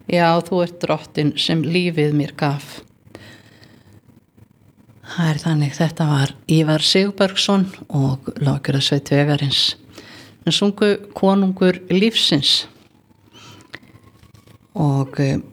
Já, þú ert drottin sem lífið mér gaf. Það þannig, þetta var Ívar Sigurbergsson og Lággjörðarsveit Vegarins. En sungu Konungur lífsins og